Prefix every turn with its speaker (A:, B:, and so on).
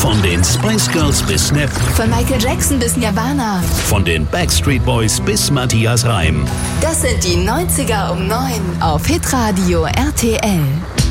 A: Von den Spice Girls bis Snap,
B: Von Michael Jackson bis Nirvana.
A: von den Backstreet Boys bis Matthias Reim.
B: Das sind die 90er um 9 auf Hitradio RTL.